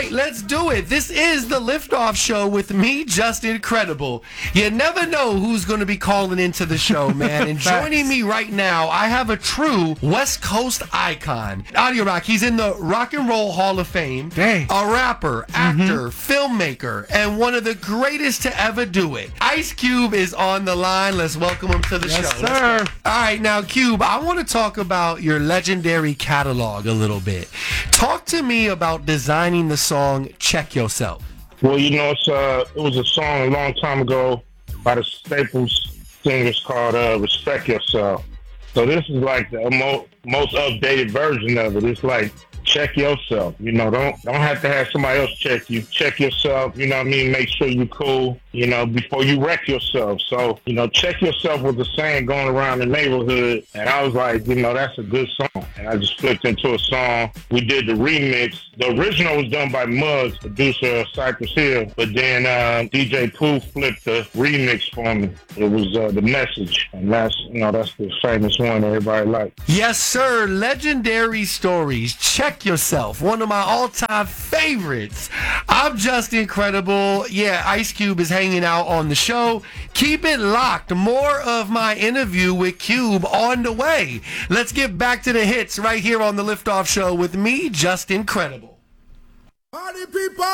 right, let's do it. This is the Liftoff Show with me, Just Incredible. You never know who's going to be calling into the show, man. And joining me right now, I have a true West Coast icon. Audio Rock, he's in the Rock and Roll Hall of Fame. Dang. A rapper, actor, filmmaker, and one of the greatest to ever do it. Ice Cube is on the line. Let's welcome him to the show. Yes, sir. All right, now, Cube, I want to talk about your legendary catalog a little bit. Talk to me about designing the song Check Yourself. Well, it was a song a long time ago by the Staples singers called Respect Yourself. So this is like the most updated version of it. It's like, check yourself. Don't have to have somebody else check you. Check yourself, you know what I mean? Make sure you're cool, before you wreck yourself. So, check yourself was the saying going around the neighborhood. And I was like, that's a good song. And I just flipped into a song. We did the remix. The original was done by Muggs, producer of Cypress Hill. But then DJ Pooh flipped the remix for me. It was The Message. And that's the famous one everybody liked. Yes, sir. Legendary Stories. Check Yourself. One of my all-time favorites. I'm Just Incredible. Yeah, Ice Cube is hanging out on the show. Keep it locked. More of my interview with Cube on the way. Let's get back to the hits right here on the Liftoff Show with me, Just Incredible. Party people!